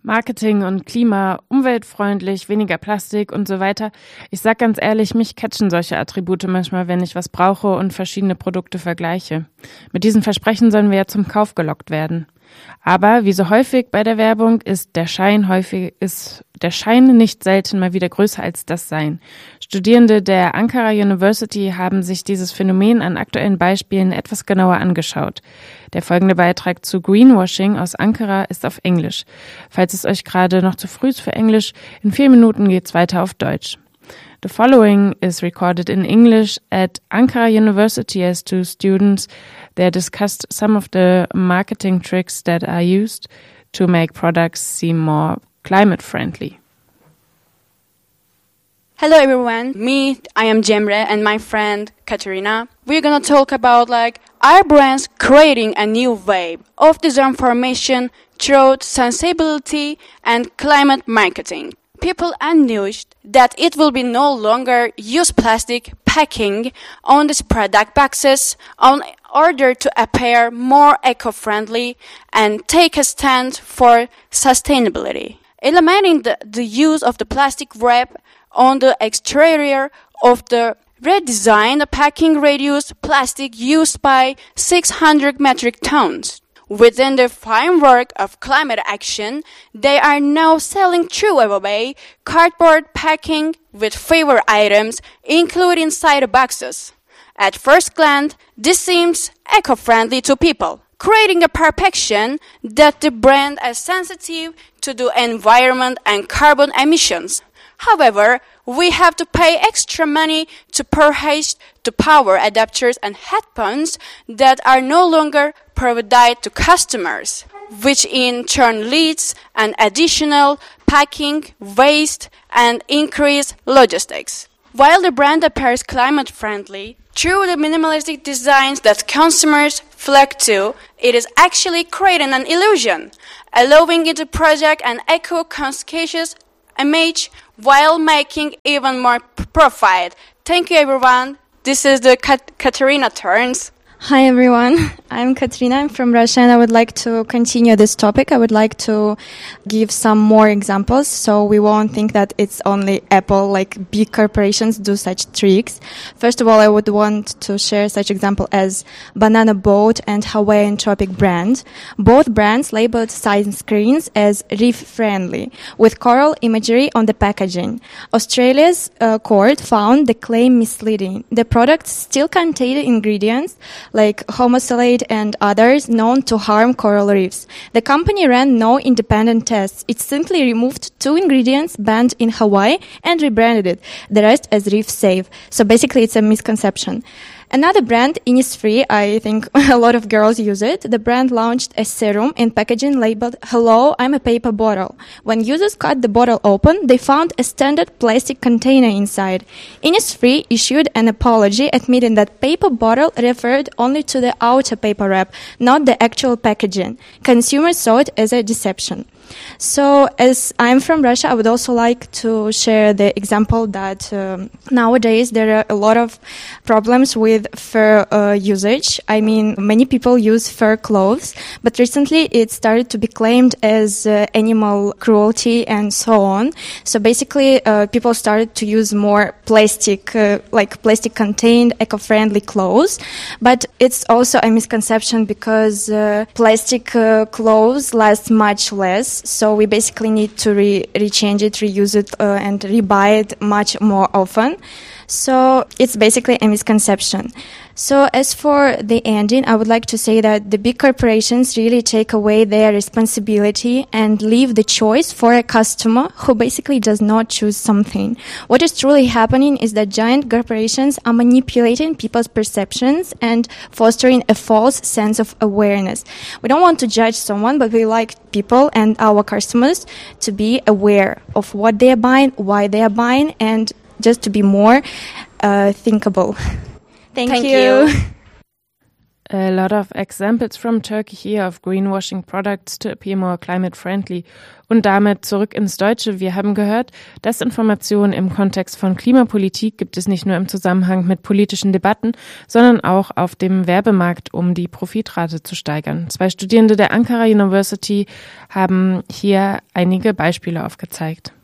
Marketing und Klima, umweltfreundlich, weniger Plastik und so weiter. Ich sag ganz ehrlich, mich catchen solche Attribute manchmal, wenn ich was brauche und verschiedene Produkte vergleiche. Mit diesen Versprechen sollen wir ja zum Kauf gelockt werden. Aber wie so häufig bei der Werbung ist der Schein nicht selten mal wieder größer als das Sein. Studierende der Ankara University haben sich dieses Phänomen an aktuellen Beispielen etwas genauer angeschaut. Der folgende Beitrag zu Greenwashing aus Ankara ist auf Englisch. Falls es euch gerade noch zu früh ist für Englisch, in 4 Minuten geht's weiter auf Deutsch. The following is recorded in English at Ankara University as two students. They discussed some of the marketing tricks that are used to make products seem more climate friendly. Hello everyone, I am Cemre and my friend Katerina. We're gonna talk about our brands creating a new wave of disinformation through sensibility and climate marketing. People announced that it will be no longer use plastic packing on these product boxes in order to appear more eco-friendly and take a stand for sustainability. Eliminating the use of the plastic wrap on the exterior of the redesigned packing reduced plastic used by 600 metric tons. Within the framework of climate action, they are now selling throwaway cardboard packing with fewer items, including side boxes. At first glance, this seems eco-friendly to people, creating a perception that the brand is sensitive to the environment and carbon emissions. However, we have to pay extra money to purchase the power adapters and headphones that are no longer provided to customers, which in turn leads an additional packing, waste, and increased logistics. While the brand appears climate-friendly, through the minimalistic designs that consumers flock to, it is actually creating an illusion, allowing it to project an eco-conscious image while making even more profit. Thank you, everyone. This is the Katerina turns. Hi everyone, I'm Katrina, I'm from Russia and I would like to continue this topic. I would like to give some more examples so we won't think that it's only Apple, like big corporations do such tricks. First of all, I would want to share such example as Banana Boat and Hawaiian Tropic brand. Both brands labeled sign screens as reef friendly with coral imagery on the packaging. Australia's court found the claim misleading. The products still contained ingredients like homosalate and others known to harm coral reefs. The company ran no independent tests. It simply removed 2 ingredients banned in Hawaii and rebranded it, the rest as reef safe. So basically it's a misconception. Another brand, Innisfree, I think a lot of girls use it. The brand launched a serum in packaging labeled, "Hello, I'm a paper bottle." When users cut the bottle open, they found a standard plastic container inside. Innisfree issued an apology admitting that paper bottle referred only to the outer paper wrap, not the actual packaging. Consumers saw it as a deception. So as I'm from Russia, I would also like to share the example that nowadays there are a lot of problems with fur usage. I mean, many people use fur clothes, but recently it started to be claimed as animal cruelty and so on. So basically, people started to use more plastic, like plastic-contained, eco-friendly clothes. But it's also a misconception because plastic clothes last much less. So we basically need to rechange it, reuse it, and rebuy it much more often. So it's basically a misconception. So as for the ending, I would like to say that the big corporations really take away their responsibility and leave the choice for a customer who basically does not choose something. What is truly happening is that giant corporations are manipulating people's perceptions and fostering a false sense of awareness. We don't want to judge someone, but we like people and our customers to be aware of what they are buying, why they are buying, and just to be more thinkable. Thank you. A lot of examples from Turkey here of greenwashing products to appear more climate friendly. Und damit zurück ins Deutsche. Wir haben gehört, Desinformation im Kontext von Klimapolitik gibt es nicht nur im Zusammenhang mit politischen Debatten, sondern auch auf dem Werbemarkt, um die Profitrate zu steigern. 2 Studierende der Ankara University haben hier einige Beispiele aufgezeigt.